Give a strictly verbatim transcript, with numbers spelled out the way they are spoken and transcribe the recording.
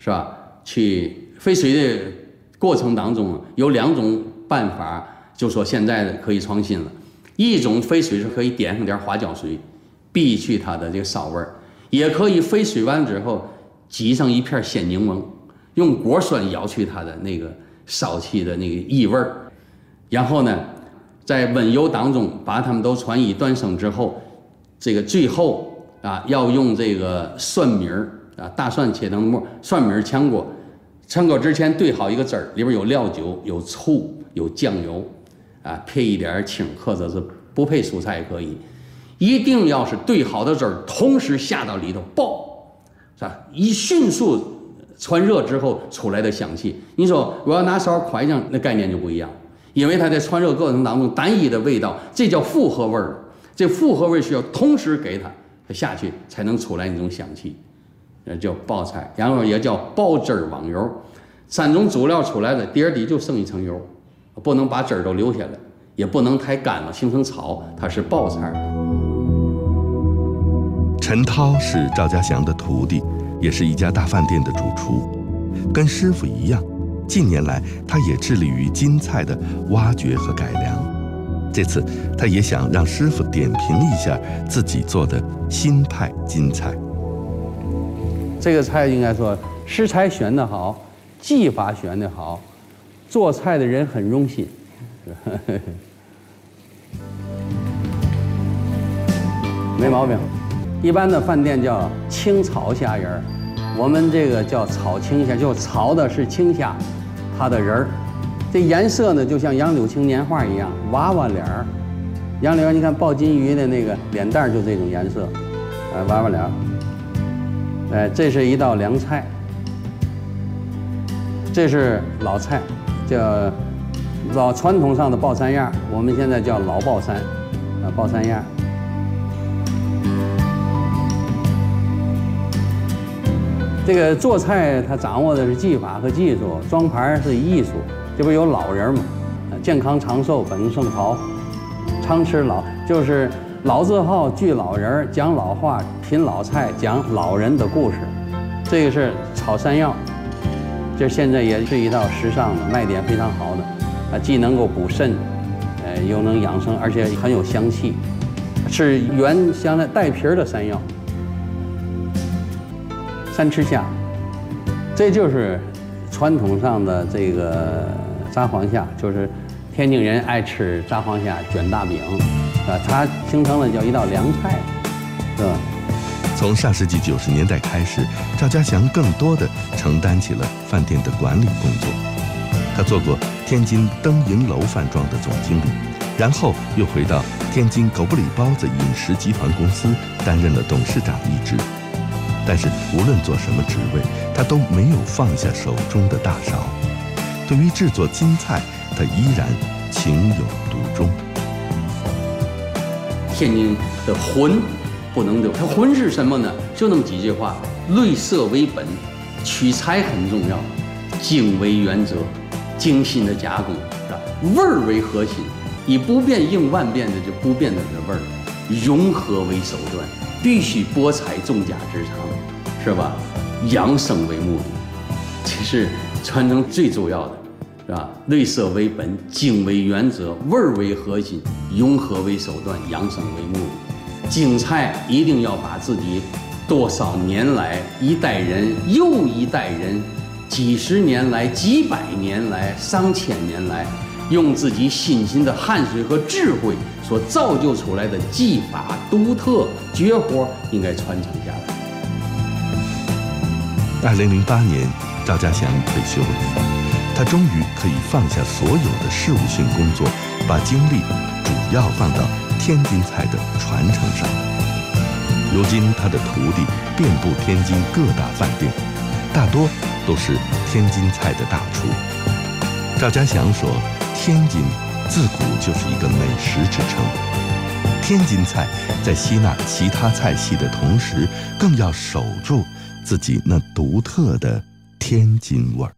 是吧？去飞水的过程当中有两种办法，就说现在的可以创新了。一种飞水是可以点上点花椒水，避去它的这个骚味儿，也可以飞水完之后挤上一片鲜柠檬，用果酸咬去它的那个骚气的那个异味儿，然后呢，在温油当中把它们都传一断生之后，这个最后啊要用这个蒜米儿啊，大蒜切成末，蒜米儿炝锅，炝锅之前兑好一个汁儿，里边有料酒、有醋、有酱油，啊，配一点青，或者是不配蔬菜也可以，一定要是兑好的汁儿，同时下到里头爆，是吧？一迅速传热之后出来的香气，你说我要拿勺蒯上，那概念就不一样，因为它在传热过程当中单一的味道，这叫复合味儿。这复合味需要同时给它下去，才能出来那种香气，那叫爆菜，然后也叫爆汁儿网油。三种主料出来了，底儿底就剩一层油，不能把汁儿都留下来，也不能太干了形成草，它是爆菜。 陈涛是赵家祥的徒弟，也是一家大饭店的主厨，跟师傅一样，近年来他也致力于京菜的挖掘和改良。这次他也想让师傅点评一下自己做的新派京菜。 这个菜应该说食材选得好，技法选得好，做菜的人很用心。没毛病。一般的饭店叫清炒虾仁儿，我们这个叫炒青虾，就炒的是青虾，它的仁儿。这颜色呢，就像杨柳青年画一样，娃娃脸儿。杨柳，你看鲍金鱼的那个脸蛋就这种颜色，呃，娃娃脸儿。哎，这是一道凉菜，这是老菜，叫老传统上的爆三样，我们现在叫老爆三，啊，爆三样。这个做菜他掌握的是技法和技术，装盘是艺术。这不有老人嘛？健康长寿，本胜桃，常吃老，就是老字号聚老人，讲老话，品老菜，讲老人的故事。这个是炒山药，这现在也是一道时尚的，卖点非常好的，啊，既能够补肾，呃，又能养生，而且很有香气，是原香的带皮儿的山药。三吃虾，这就是传统上的这个炸黄虾，就是天津人爱吃炸黄虾卷大饼，啊，它形成了叫一道凉菜，是吧？ 从上世纪九十年代开始，赵家祥更多的承担起了饭店的管理工作。他做过天津登营楼饭庄的总经理，然后又回到天津狗不理包子饮食集团公司担任了董事长一职。但是无论做什么职位，他都没有放下手中的大勺。对于制作京菜，他依然情有独钟。 天津的荤不能丢，它荤是什么呢？就那么几句话：绿色为本，取材很重要，精为原则，精心的加工，是吧？味儿为核心，以不变应万变的就不变的这味儿，融合为手段，必须博采众家之长，是吧？养生为目的，这是传承最主要的，是吧？绿色为本，精为原则，味儿为核心，融合为手段，养生为目的。京菜一定要把自己多少年来一代人又一代人，几十年来、几百年来、上千年来，用自己辛勤的汗水和智慧所造就出来的技法独特绝活，应该传承下来。 二零零八年，赵家祥退休了，他终于可以放下所有的事务性工作，把精力主要放到天津菜的传承上。如今他的徒弟遍布天津各大饭店，大多都是天津菜的大厨。赵家祥说，天津自古就是一个美食之城，天津菜在吸纳其他菜系的同时，更要守住自己那独特的天津味儿。